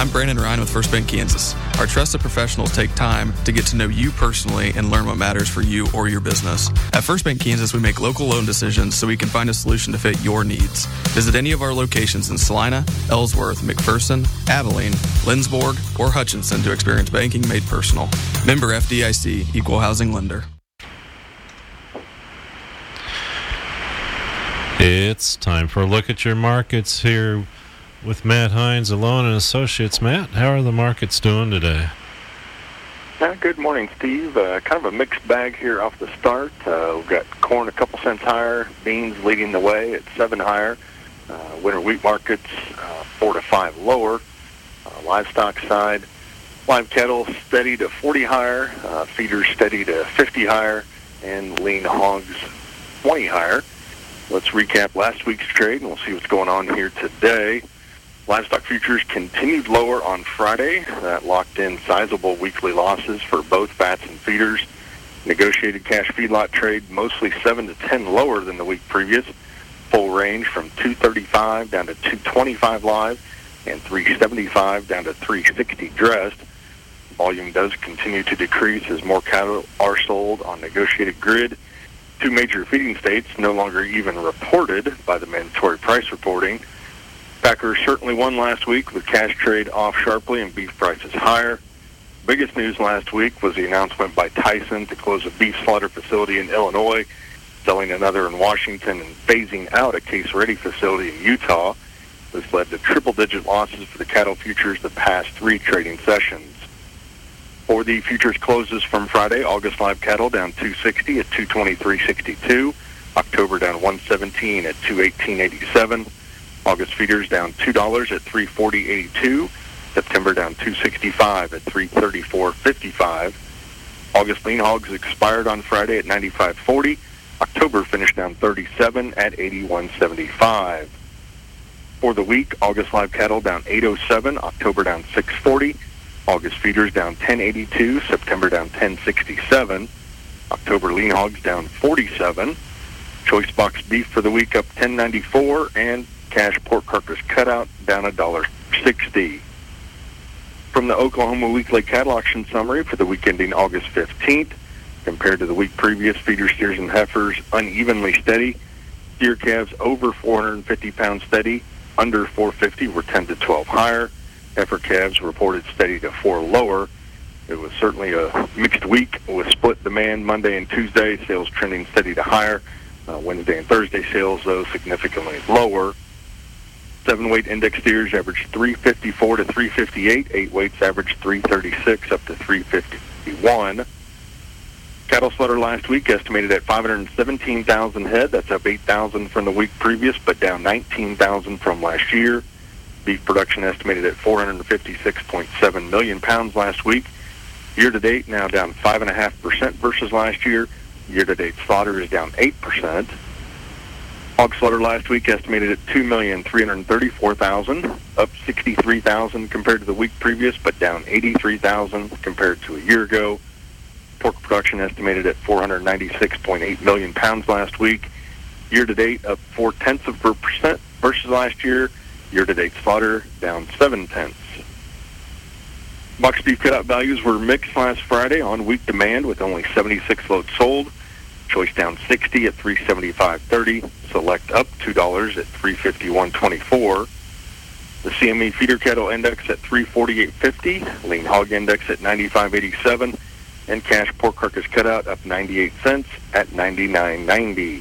I'm Brandon Ryan with First Bank Kansas. Our trusted professionals take time to get to know you personally and learn what matters for you or your business. At First Bank Kansas, we make local loan decisions so we can find a solution to fit your needs. Visit any of our locations in Salina, Ellsworth, McPherson, Abilene, Lindsborg, or Hutchinson to experience banking made personal. Member FDIC, Equal Housing Lender. It's time for a look at your markets here with Matt Hines, Alone and Associates. Matt, how are the markets doing today? Good morning, Steve. Kind of a mixed bag here off the start. We've got corn a couple cents higher, beans leading the way at 7 higher. Winter wheat markets 4 to 5 lower. Livestock side, live cattle steady to 40 higher, feeders steady to 50 higher, and lean hogs 20 higher. Let's recap last week's trade, and we'll see what's going on here today. Livestock futures continued lower on Friday. That locked in sizable weekly losses for both fats and feeders. Negotiated cash feedlot trade mostly 7 to 10 lower than the week previous. Full range from 235 down to 225 live and 375 down to 360 dressed. Volume does continue to decrease as more cattle are sold on negotiated grid. 2 major feeding states no longer even reported by the mandatory price reporting. Packers certainly won last week with cash trade off sharply and beef prices higher. Biggest news last week was the announcement by Tyson to close a beef slaughter facility in Illinois, selling another in Washington, and phasing out a case-ready facility in Utah. This led to triple-digit losses for the cattle futures the past 3 trading sessions. For the futures closes from Friday, August live cattle down 260 at 223.62. October down 117 at 218.87. August feeders down $2 at 340.82. September down 265 at 334.55. August lean hogs expired on Friday at 95.40. October finished down 37 at 81.75. For the week, August live cattle down 807. October down 640. August feeders down 10.82. September down 10.67. October lean hogs down 47. Choice box beef for the week up 10.94, and cash pork carcass cutout down $1.60. From the Oklahoma Weekly Cattle Auction Summary for the week ending August 15th, compared to the week previous, feeder steers and heifers unevenly steady. Steer calves over 450 pounds steady, under 450 were 10 to 12 higher. Heifer calves reported steady to 4 lower. It was certainly a mixed week with split demand Monday and Tuesday, sales trending steady to higher. Wednesday and Thursday sales, though, significantly lower. 7-weight index steers averaged 354 to 358. 8 weights averaged 336 up to 351. Cattle slaughter last week estimated at 517,000 head. That's up 8,000 from the week previous, but down 19,000 from last year. Beef production estimated at 456.7 million pounds last week. Year-to-date now down 5.5% versus last year. Year-to-date slaughter is down 8%. Hog slaughter last week estimated at 2,334,000, up 63,000 compared to the week previous, but down 83,000 compared to a year ago. Pork production estimated at 496.8 million pounds last week. Year-to-date up 0.4% versus last year. Year-to-date slaughter down 0.7. Box beef cutout values were mixed last Friday on weak demand with only 76 loads sold. Choice down 60 at 375.30. Select up $2 at 351.24. The CME feeder cattle index at 348.50. Lean hog index at 95.87. And cash pork carcass cutout up 98 cents at 99.90.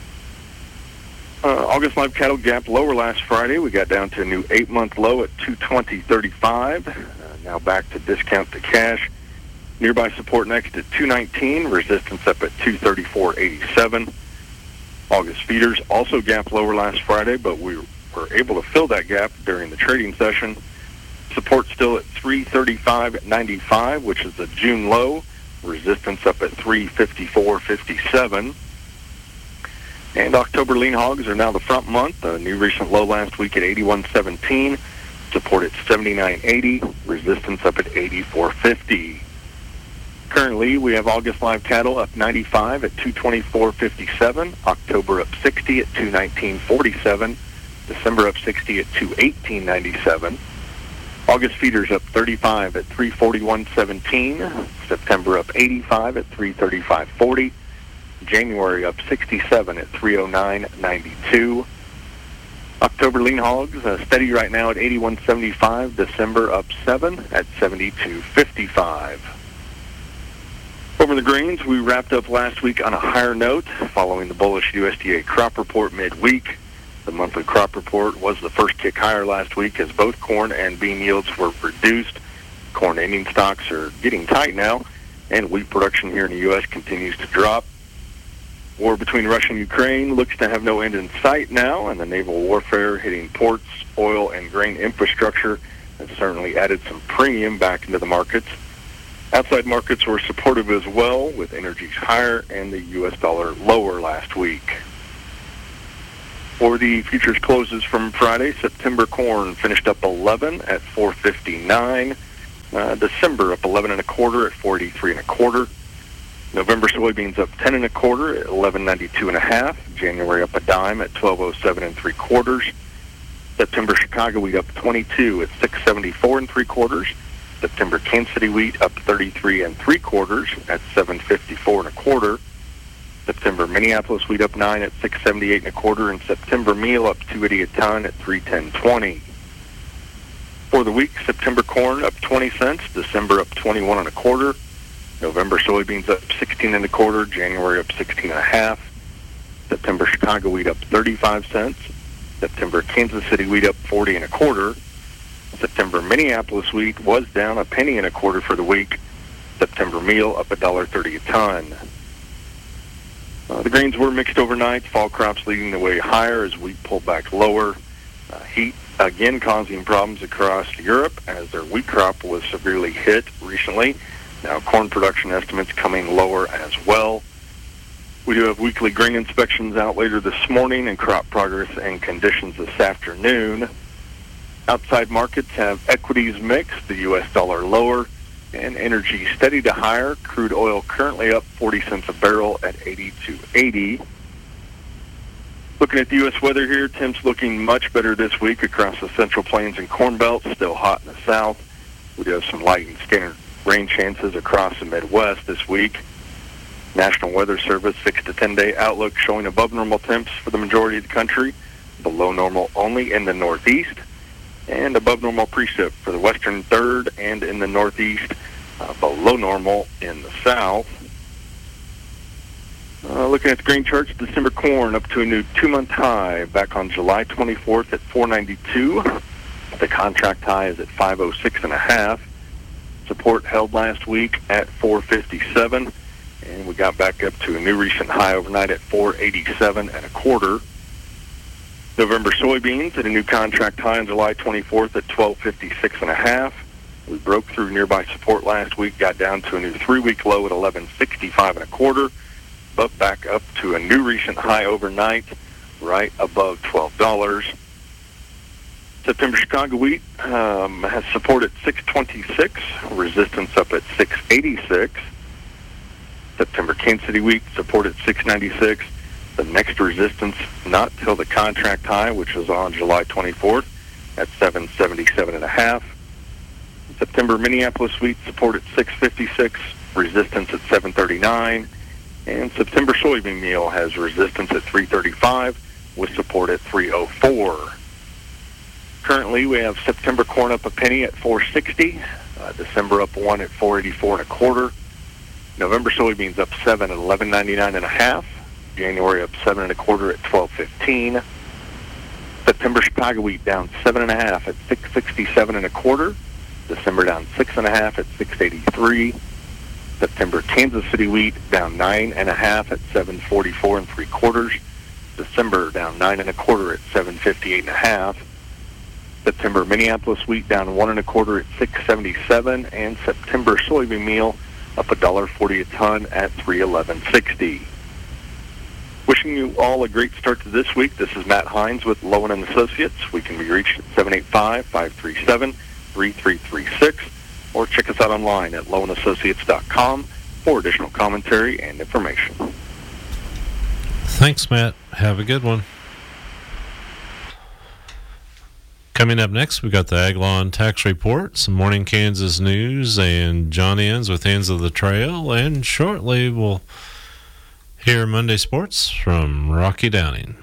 August live cattle gapped lower last Friday. We got down to a new 8-month low at 220.35. Now back to discount to cash. Nearby support next at 219. Resistance up at 234.87. August feeders also gapped lower last Friday, but we were able to fill that gap during the trading session. Support still at 335.95, which is the June low. Resistance up at 354.57. And October lean hogs are now the front month. A new recent low last week at 81.17. Support at 79.80. Resistance up at 84.50. Currently, we have August live cattle up 95 at 224.57. October up 60 at 219.47. December up 60 at 218.97. August feeders up 35 at 341.17. September up 85 at 335.40. January up 67 at 309.92. October lean hogs steady right now at 81.75. December up 7 at 72.55. Over the grains, we wrapped up last week on a higher note following the bullish USDA crop report midweek. The monthly crop report was the first kick higher last week as both corn and bean yields were reduced. Corn ending stocks are getting tight now, and wheat production here in the U.S. continues to drop. War between Russia and Ukraine looks to have no end in sight now, and the naval warfare hitting ports, oil, and grain infrastructure has certainly added some premium back into the markets. Outside markets were supportive as well, with energies higher and the U.S. dollar lower last week. For the futures closes from Friday, September corn finished up 11 at 459. December up 11 1/4 at 43 1/4. November soybeans up 10 1/4 at 11.92 1/2. January up a dime at 12.07 3/4. September Chicago wheat up 22 at 6.74 3/4. September Kansas City wheat up 33 3/4 at 7.54 1/4. September Minneapolis wheat up 9 at 6.78 1/4, and September meal up 2.80 a ton at 3.10.20. For the week, September corn up 20 cents, December up 21 1/4. November soybeans up 16 1/4, January up 16 1/2. September Chicago wheat up 35 cents. September Kansas City wheat up 40 1/4. September Minneapolis wheat was down a penny 1/4 for the week. September meal up $1.30 a ton. The grains were mixed overnight. Fall crops leading the way higher as wheat pulled back lower. Heat again causing problems across Europe as their wheat crop was severely hit recently. Now corn production estimates coming lower as well. We do have weekly grain inspections out later this morning and crop progress and conditions this afternoon. Outside markets have equities mixed, the U.S. dollar lower, and energy steady to higher. Crude oil currently up 40 cents a barrel at 82.80. Looking at the U.S. weather here, temps looking much better this week across the Central Plains and Corn Belt, still hot in the south. We do have some light and scattered rain chances across the Midwest this week. National Weather Service 6 to 10 day outlook showing above normal temps for the majority of the country, below normal only in the Northeast, and above normal precip for the western third and in the Northeast, below normal in the South. Looking at the grain charts, December corn up to a new 2-month high back on July 24th at 492. The contract high is at 506 1/2. Support held last week at 457, and we got back up to a new recent high overnight at 487 1/4. November soybeans at a new contract high on July 24th at 1256 1/2. We broke through nearby support last week, got down to a new 3-week low at 1165 1/4, but back up to a new recent high overnight, right above $12. September Chicago wheat has support at 626, resistance up at 686. September Kansas City wheat support at 696. The next resistance not till the contract high, which was on July 24th at 777 1/2. September Minneapolis wheat support at 656, resistance at 739. And September soybean meal has resistance at 335 with support at 304. Currently, we have September corn up a penny at 460, December up 1 at 484 1/4. November soybeans up 7 at 1199 1/2. January up 7 1/4 at 1215. September Chicago wheat down 7 1/2 at 667 1/4. December down 6 1/2 at 683. September Kansas City wheat down 9 1/2 at 744 3/4. December down 9 1/4 at 758 1/2. September Minneapolis wheat down 1 1/4 at 677, and September soybean meal up $1.40 a ton at 311.60. Wishing you all a great start to this week. This is Matt Hines with Lowen and Associates. We can be reached at 785-537-3336, or check us out online at lowenassociates.com for additional commentary and information. Thanks, Matt. Have a good one. Coming up next, we've got the Ag Law and Tax Report, some Morning Kansas news, and John Ends with Ends of the Trail. And shortly, we'll hear Monday Sports from Rocky Downing.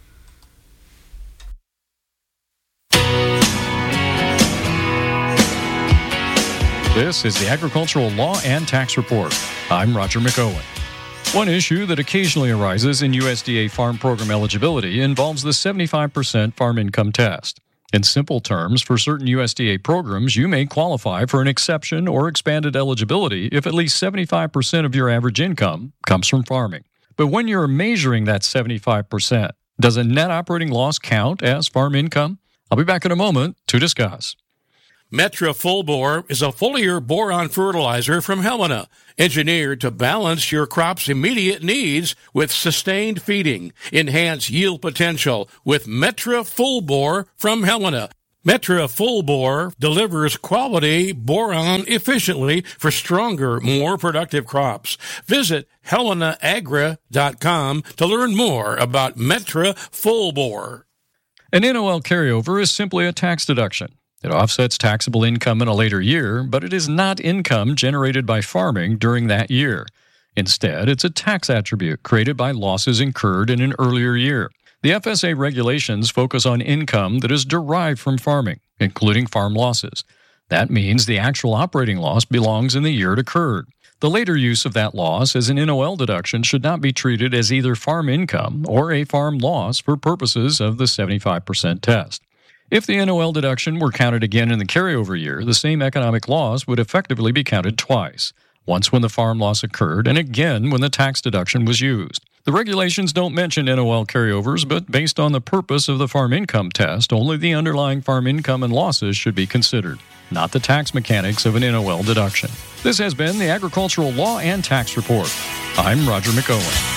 This is the Agricultural Law and Tax Report. I'm Roger McOwen. One issue that occasionally arises in USDA farm program eligibility involves the 75% farm income test. In simple terms, for certain USDA programs, you may qualify for an exception or expanded eligibility if at least 75% of your average income comes from farming. But when you're measuring that 75%, does a net operating loss count as farm income? I'll be back in a moment to discuss. Metra Full Bore is a foliar boron fertilizer from Helena, engineered to balance your crop's immediate needs with sustained feeding. Enhance yield potential with Metra Full Bore from Helena. Metra Full Bore delivers quality boron efficiently for stronger, more productive crops. Visit HelenaAgra.com to learn more about Metra Full Bore. An NOL carryover is simply a tax deduction. It offsets taxable income in a later year, but it is not income generated by farming during that year. Instead, it's a tax attribute created by losses incurred in an earlier year. The FSA regulations focus on income that is derived from farming, including farm losses. That means the actual operating loss belongs in the year it occurred. The later use of that loss as an NOL deduction should not be treated as either farm income or a farm loss for purposes of the 75% test. If the NOL deduction were counted again in the carryover year, the same economic loss would effectively be counted twice, once when the farm loss occurred and again when the tax deduction was used. The regulations don't mention NOL carryovers, but based on the purpose of the farm income test, only the underlying farm income and losses should be considered, not the tax mechanics of an NOL deduction. This has been the Agricultural Law and Tax Report. I'm Roger McOwen.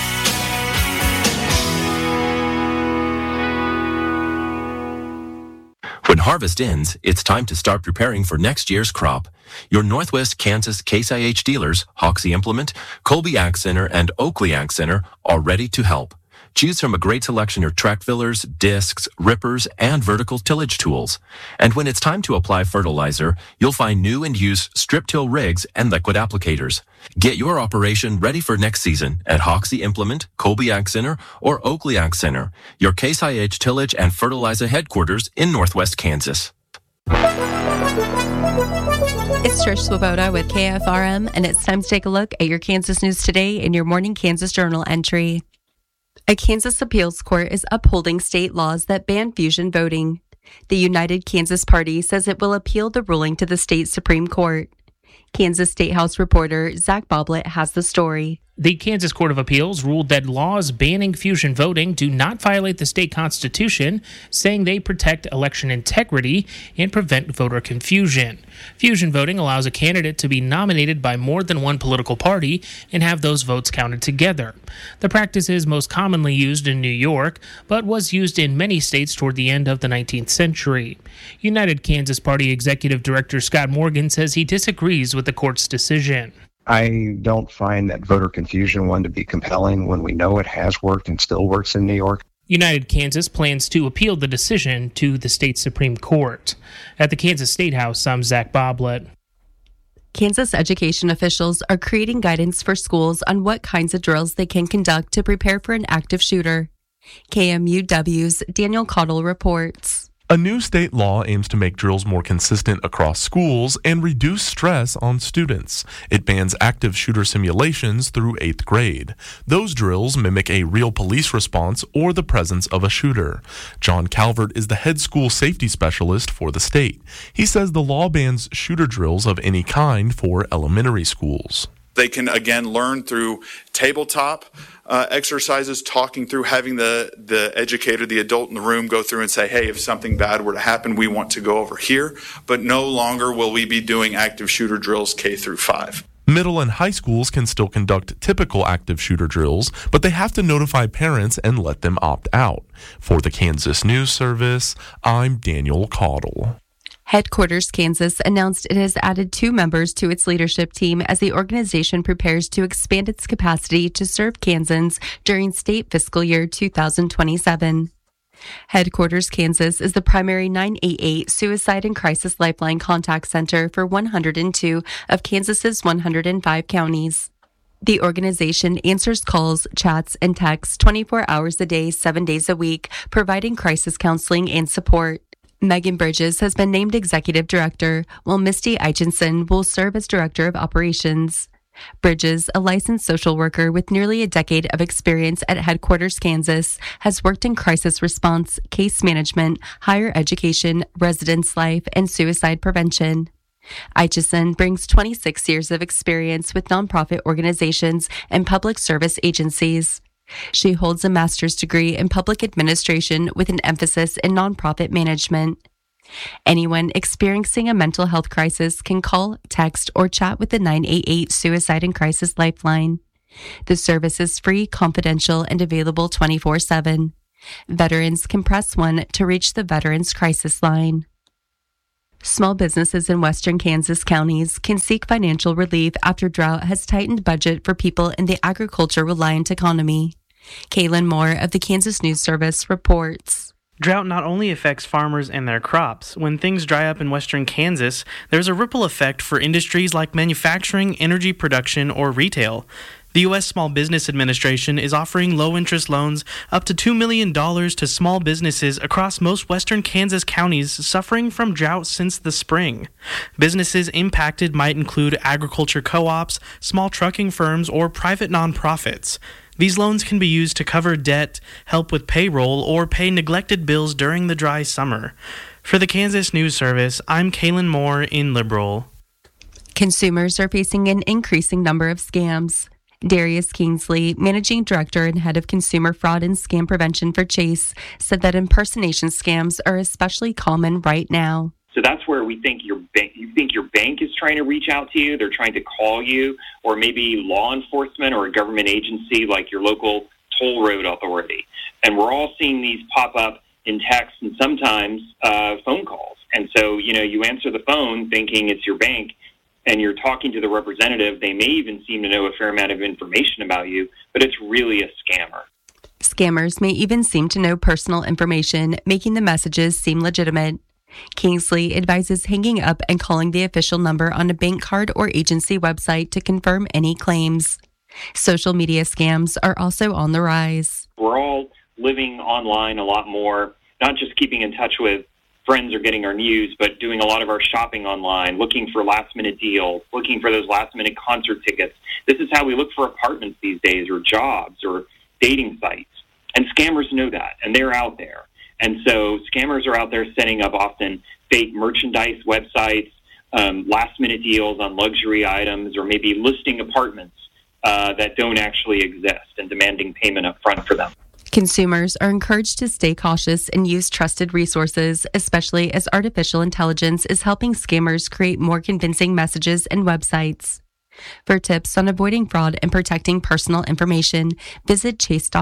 When harvest ends, it's time to start preparing for next year's crop. Your Northwest Kansas Case IH dealers, Hoxie Implement, Colby Ag Center, and Oakley Ag Center are ready to help. Choose from a great selection of track fillers, discs, rippers, and vertical tillage tools. And when it's time to apply fertilizer, you'll find new and used strip till rigs and liquid applicators. Get your operation ready for next season at Hoxie Implement, Colby Ag Center, or Oakley Ag Center, your Case IH tillage and fertilizer headquarters in Northwest Kansas. It's Trish Swoboda with KFRM, and it's time to take a look at your Kansas news today in your Morning Kansas Journal entry. A Kansas appeals court is upholding state laws that ban fusion voting. The United Kansas Party says it will appeal the ruling to the state Supreme Court. Kansas State House reporter Zach Boblet has the story. The Kansas Court of Appeals ruled that laws banning fusion voting do not violate the state constitution, saying they protect election integrity and prevent voter confusion. Fusion voting allows a candidate to be nominated by more than one political party and have those votes counted together. The practice is most commonly used in New York, but was used in many states toward the end of the 19th century. United Kansas Party Executive Director Scott Morgan says he disagrees with the court's decision. I don't find that voter confusion one to be compelling when we know it has worked and still works in New York. United Kansas plans to appeal the decision to the state Supreme Court. At the Kansas State House, I'm Zach Boblet. Kansas education officials are creating guidance for schools on what kinds of drills they can conduct to prepare for an active shooter. KMUW's Daniel Cottle reports. A new state law aims to make drills more consistent across schools and reduce stress on students. It bans active shooter simulations through 8th grade. Those drills mimic a real police response or the presence of a shooter. John Calvert is the head school safety specialist for the state. He says the law bans shooter drills of any kind for elementary schools. They can, again, learn through tabletop exercises, talking through, having the educator, the adult in the room go through and say, hey, if something bad were to happen, we want to go over here. But no longer will we be doing active shooter drills K through 5. Middle and high schools can still conduct typical active shooter drills, but they have to notify parents and let them opt out. For the Kansas News Service, I'm Daniel Cottle. Headquarters Kansas announced it has added 2 members to its leadership team as the organization prepares to expand its capacity to serve Kansans during state fiscal year 2027. Headquarters Kansas is the primary 988 suicide and crisis lifeline contact center for 102 of Kansas's 105 counties. The organization answers calls, chats, and texts 24 hours a day, 7 days a week, providing crisis counseling and support. Megan Bridges has been named executive director, while Misty Eichenson will serve as director of operations. Bridges, a licensed social worker with nearly a decade of experience at Headquarters Kansas, has worked in crisis response, case management, higher education, residence life, and suicide prevention. Eichison brings 26 years of experience with nonprofit organizations and public service agencies. She holds a master's degree in public administration with an emphasis in nonprofit management. Anyone experiencing a mental health crisis can call, text, or chat with the 988 Suicide and Crisis Lifeline. The service is free, confidential, and available 24/7. Veterans can press 1 to reach the Veterans Crisis Line. Small businesses in western Kansas counties can seek financial relief after drought has tightened budget for people in the agriculture-reliant economy. Kaylin Moore of the Kansas News Service reports. Drought not only affects farmers and their crops. When things dry up in western Kansas, there's a ripple effect for industries like manufacturing, energy production, or retail. The U.S. Small Business Administration is offering low-interest loans up to $2 million to small businesses across most western Kansas counties suffering from drought since the spring. Businesses impacted might include agriculture co-ops, small trucking firms, or private nonprofits. These loans can be used to cover debt, help with payroll, or pay neglected bills during the dry summer. For the Kansas News Service, I'm Kaylin Moore in Liberal. Consumers are facing an increasing number of scams. Darius Kingsley, Managing Director and Head of Consumer Fraud and Scam Prevention for Chase, said that impersonation scams are especially common right now. So that's where we think you think your bank is trying to reach out to you. They're trying to call you, or maybe law enforcement or a government agency like your local toll road authority. And we're all seeing these pop up in text and sometimes phone calls. And so, you answer the phone thinking it's your bank, and you're talking to the representative. They may even seem to know a fair amount of information about you, but it's really a scammer. Scammers may even seem to know personal information, making the messages seem legitimate. Kingsley advises hanging up and calling the official number on a bank card or agency website to confirm any claims. Social media scams are also on the rise. We're all living online a lot more, not just keeping in touch with friends or getting our news, but doing a lot of our shopping online, looking for last-minute deals, looking for those last-minute concert tickets. This is how we look for apartments these days, or jobs, or dating sites. And scammers know that, and they're out there. And so scammers are out there setting up often fake merchandise websites, last-minute deals on luxury items, or maybe listing apartments that don't actually exist and demanding payment up front for them. Consumers are encouraged to stay cautious and use trusted resources, especially as artificial intelligence is helping scammers create more convincing messages and websites. For tips on avoiding fraud and protecting personal information, visit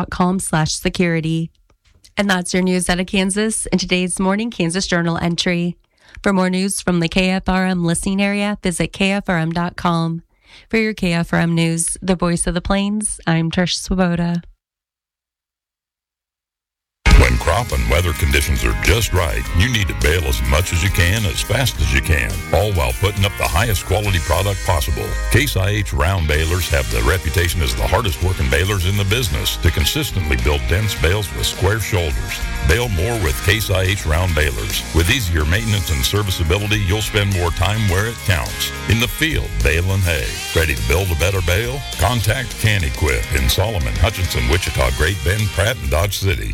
chase.com/security. And that's your news out of Kansas in today's Morning Kansas Journal entry. For more news from the KFRM listening area, visit KFRM.com. For your KFRM news, the voice of the plains, I'm Trish Swoboda. When crop and weather conditions are just right, you need to bale as much as you can, as fast as you can, all while putting up the highest quality product possible. Case IH round balers have the reputation as the hardest working balers in the business to consistently build dense bales with square shoulders. Bale more with Case IH round balers. With easier maintenance and serviceability, you'll spend more time where it counts. In the field, baling hay. Ready to build a better bale? Contact Can-Equip in Solomon, Hutchinson, Wichita, Great Bend, Pratt, and Dodge City.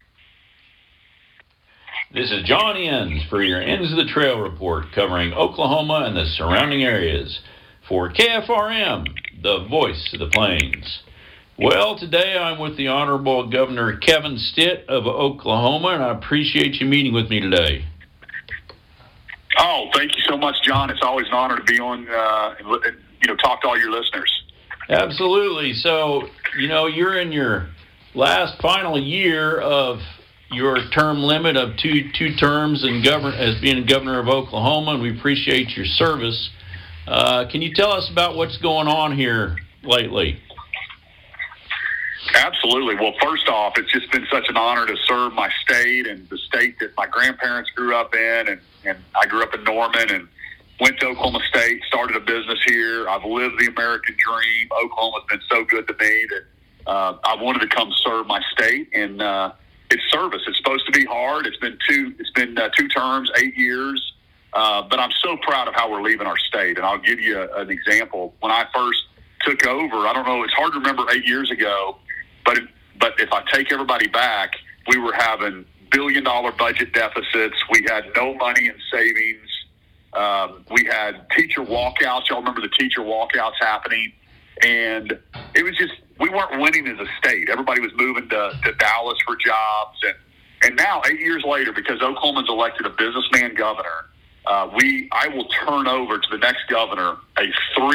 This is John Enns for your Ends of the Trail report covering Oklahoma and the surrounding areas for KFRM, the voice of the plains. Well, today I'm with the Honorable Governor Kevin Stitt of Oklahoma, and I appreciate you meeting with me today. Oh, thank you so much, John. It's always an honor to be on and talk to all your listeners. Absolutely. So, you're in your final year of your term limit of two terms as being governor of Oklahoma, and we appreciate your service. Can you tell us about what's going on here lately? Absolutely. Well, first off, it's just been such an honor to serve my state and the state that my grandparents grew up in. And I grew up in Norman and went to Oklahoma State, started a business here. I've lived the American dream. Oklahoma's been so good to me that I wanted to come serve my state. And it's service. It's supposed to be hard. It's been two terms, 8 years. But I'm so proud of how we're leaving our state. And I'll give you an example. When I first took over, I don't know, it's hard to remember 8 years ago, but if I take everybody back, we were having billion-dollar budget deficits. We had no money in savings. We had teacher walkouts. Y'all remember the teacher walkouts happening? And it was just, we weren't winning as a state. Everybody was moving to Dallas for jobs. And now, 8 years later, because Oklahoma's elected a businessman governor, I will turn over to the next governor a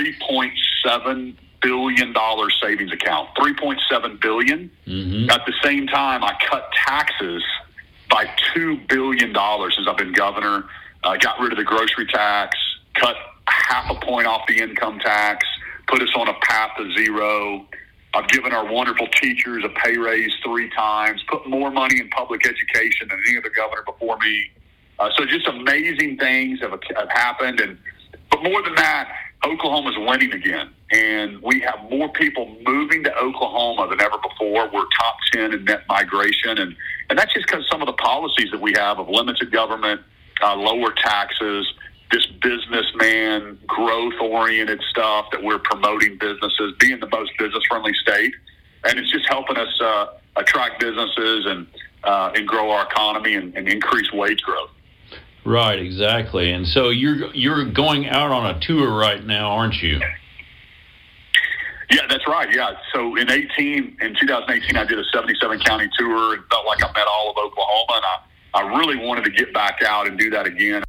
$3.7 billion savings account. $3.7 billion. Mm-hmm. At the same time, I cut taxes by $2 billion since I've been governor. Got rid of the grocery tax, cut half a point off the income tax, put us on a path to zero. I've given our wonderful teachers a pay raise 3 times, put more money in public education than any other governor before me. So just amazing things have happened. But more than that, Oklahoma's winning again. And we have more people moving to Oklahoma than ever before. We're top 10 in net migration. And that's just because some of the policies that we have of limited government, lower taxes, this businessman, growth-oriented stuff that we're promoting businesses, being the most business-friendly state. And it's just helping us attract businesses and grow our economy and increase wage growth. Right, exactly. And so you're going out on a tour right now, aren't you? Yeah, that's right. Yeah. So in 2018, I did a 77-county tour and felt like I met all of Oklahoma. And I really wanted to get back out and do that again.